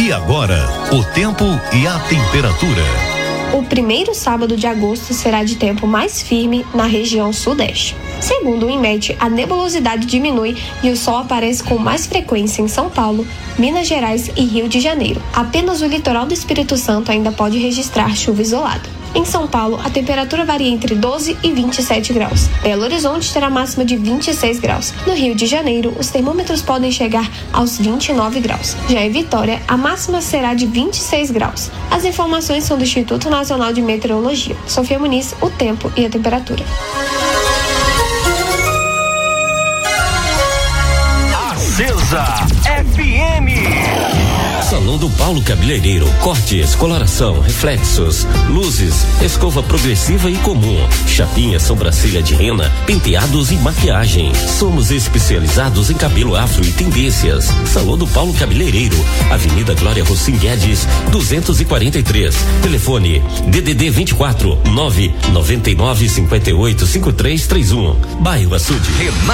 E agora, o tempo e a temperatura. O primeiro sábado de agosto será de tempo mais firme na região sudeste. Segundo o INMET, a nebulosidade diminui e o sol aparece com mais frequência em São Paulo, Minas Gerais e Rio de Janeiro. Apenas o litoral do Espírito Santo ainda pode registrar chuva isolada. Em São Paulo, a temperatura varia entre 12 e 27 graus. Belo Horizonte terá máxima de 26 graus. No Rio de Janeiro, os termômetros podem chegar aos 29 graus. Já em Vitória, a máxima será de 26 graus. As informações são do Instituto Nacional de Meteorologia. Sofia Muniz, o tempo e a temperatura. Acesa FM. Salão do Paulo Cabeleireiro, cortes, coloração, reflexos, luzes, escova progressiva e comum, chapinha, sobrancelha de rena, penteados e maquiagem. Somos especializados em cabelo afro e tendências. Salão do Paulo Cabeleireiro, Avenida Glória Rossim Guedes, 243. Telefone DDD 24 999 58 5331. Bairro Açude.